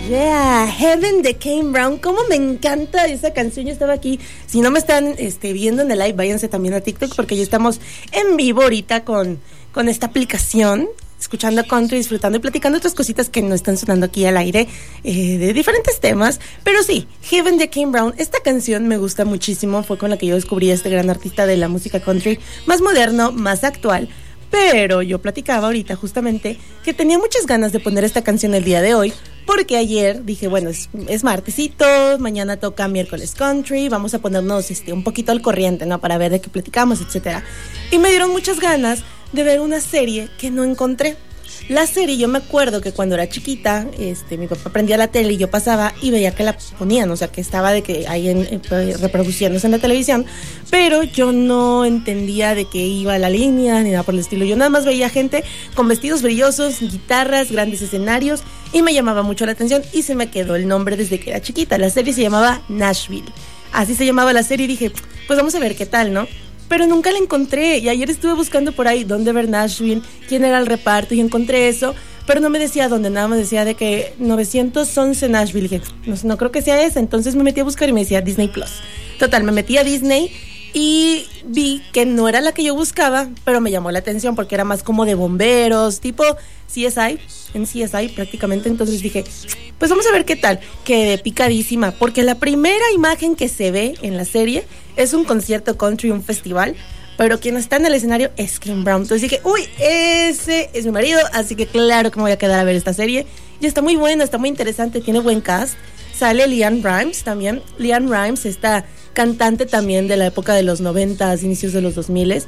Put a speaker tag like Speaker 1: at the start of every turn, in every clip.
Speaker 1: Yeah, Heaven de Kane Brown. Cómo me encanta esa canción. Yo estaba aquí. Si no me están viendo en el live, váyanse también a TikTok porque ya estamos en vivo ahorita con esta aplicación, escuchando country, disfrutando y platicando otras cositas que no están sonando aquí al aire, de diferentes temas. Pero sí, Heaven de Kane Brown, esta canción me gusta muchísimo. Fue con la que yo descubrí a este gran artista de la música country, más moderno, más actual. Pero yo platicaba ahorita justamente que tenía muchas ganas de poner esta canción el día de hoy, porque ayer dije, bueno, es martesito, mañana toca miércoles country, vamos a ponernos un poquito al corriente, ¿no? Para ver de qué platicamos, etcétera. Y me dieron muchas ganas de ver una serie que no encontré. La serie, yo me acuerdo que cuando era chiquita, mi papá prendía la tele y yo pasaba y veía que la ponían, o sea, que estaba de que ahí reproduciéndose en la televisión, pero yo no entendía de qué iba la línea ni nada por el estilo. Yo nada más veía gente con vestidos brillosos, guitarras, grandes escenarios, y me llamaba mucho la atención y se me quedó el nombre desde que era chiquita. La serie se llamaba Nashville, así se llamaba la serie, y dije, pues vamos a ver qué tal, ¿no? Pero nunca la encontré, y ayer estuve buscando por ahí dónde ver Nashville, quién era el reparto, y encontré eso, pero no me decía dónde, nada más decía de que 911 Nashville. Y dije, no creo que sea esa. Entonces me metí a buscar y me decía Disney Plus. Total, me metí a Disney y vi que no era la que yo buscaba, pero me llamó la atención porque era más como de bomberos, tipo CSI, en CSI prácticamente. Entonces dije, pues vamos a ver qué tal. Quedé picadísima, porque la primera imagen que se ve en la serie es un concierto country, un festival, pero quien está en el escenario es Kane Brown. Entonces dije, uy, ese es mi marido, así que claro que me voy a quedar a ver esta serie. Y está muy buena, está muy interesante, tiene buen cast. Sale LeAnn Rimes también. LeAnn Rimes, esta cantante también de la época de los 90s, inicios de los 2000s,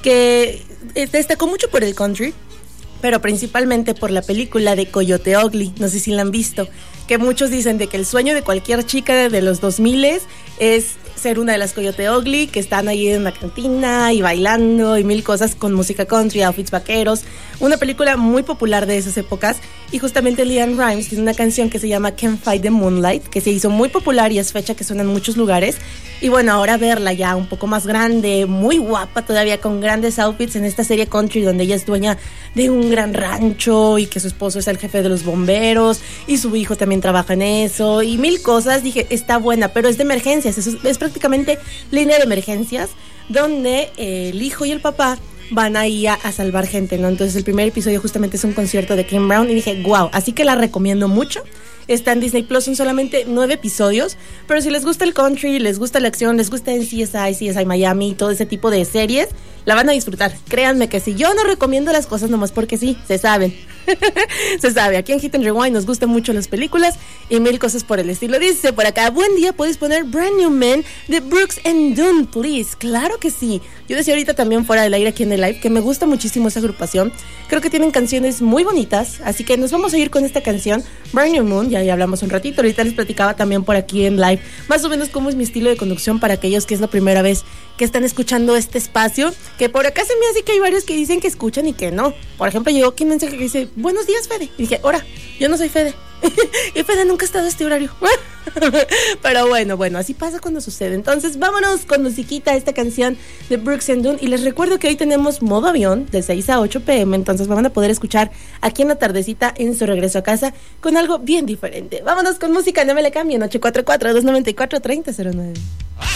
Speaker 1: que destacó mucho por el country, pero principalmente por la película de Coyote Ugly. No sé si la han visto, que muchos dicen de que el sueño de cualquier chica de los 2000s es ser una de las Coyote Ugly, que están ahí en una cantina y bailando y mil cosas con música country, outfits vaqueros. Una película muy popular de esas épocas. Y justamente LeAnn Rimes tiene una canción que se llama Can't Fight the Moonlight, que se hizo muy popular y es fecha que suena en muchos lugares. Y bueno, ahora verla ya un poco más grande, muy guapa todavía, con grandes outfits en esta serie country donde ella es dueña de un gran rancho y que su esposo es el jefe de los bomberos y su hijo también trabaja en eso y mil cosas. Dije, está buena, pero es de emergencias, es prácticamente línea de emergencias donde el hijo y el papá van ahí a salvar gente, ¿no? Entonces el primer episodio justamente es un concierto de Kane Brown y dije, wow, así que la recomiendo mucho. Está en Disney Plus, son solamente 9 episodios, pero si les gusta el country, les gusta la acción, les gusta en CSI Miami y todo ese tipo de series, la van a disfrutar. Créanme que si yo no recomiendo las cosas nomás porque sí, se saben. Se sabe, aquí en Hit and Rewind nos gustan mucho las películas y mil cosas por el estilo. Dice por acá, buen día, ¿puedes poner Brand New Man de Brooks and Dunn, please? Claro que sí. Yo decía ahorita también fuera del aire aquí en el live que me gusta muchísimo esa agrupación. Creo que tienen canciones muy bonitas, así que nos vamos a ir con esta canción, Brand New Moon. Ya hablamos un ratito, ahorita les platicaba también por aquí en live más o menos cómo es mi estilo de conducción para aquellos que es la primera vez que están escuchando este espacio, que por acá se me hace que hay varios que dicen que escuchan y que no. Por ejemplo, llegó aquí un mensaje que dice, buenos días, Fede. Y dije, ahora, yo no soy Fede. Y Fede nunca ha estado a este horario. Pero bueno, así pasa cuando sucede. Entonces vámonos con musiquita, esta canción de Brooks and Dunn. Y les recuerdo que hoy tenemos modo avión de 6 a 8 p.m. Entonces van a poder escuchar aquí en la tardecita en su regreso a casa con algo bien diferente. Vámonos con música, no me le cambien. 844-294-3009.